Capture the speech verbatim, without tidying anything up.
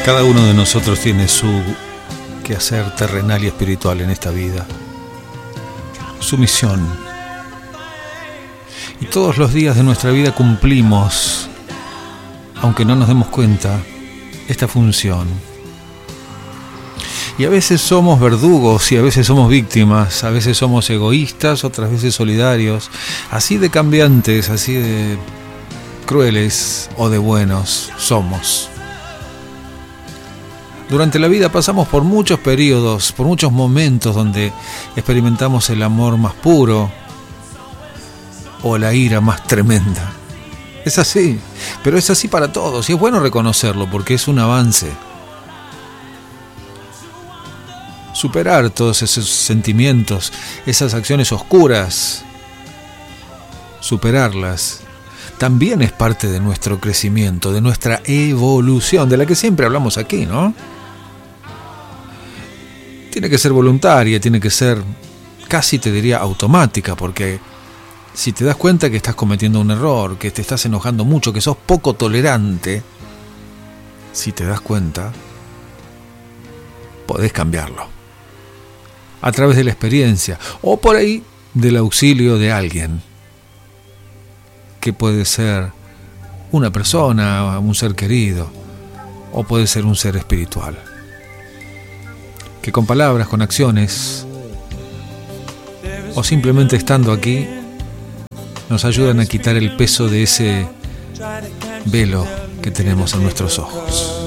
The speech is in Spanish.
Cada uno de nosotros tiene su quehacer terrenal y espiritual en esta vida, su misión. Y todos los días de nuestra vida cumplimos, aunque no nos demos cuenta, esta función. Y a veces somos verdugos y a veces somos víctimas, a veces somos egoístas, otras veces solidarios, así de cambiantes, así de crueles o de buenos somos. Durante la vida pasamos por muchos periodos, por muchos momentos donde experimentamos el amor más puro o la ira más tremenda. Es así, pero es así para todos y es bueno reconocerlo porque es un avance. Superar todos esos sentimientos, esas acciones oscuras, superarlas, también es parte de nuestro crecimiento, de nuestra evolución, de la que siempre hablamos aquí, ¿no? Tiene que ser voluntaria, tiene que ser, casi te diría, automática, porque si te das cuenta que estás cometiendo un error, que te estás enojando mucho, que sos poco tolerante, si te das cuenta, podés cambiarlo. A través de la experiencia, o por ahí del auxilio de alguien, que puede ser una persona, un ser querido, o puede ser un ser espiritual, que con palabras, con acciones, o simplemente estando aquí, nos ayudan a quitar el peso de ese velo que tenemos en nuestros ojos.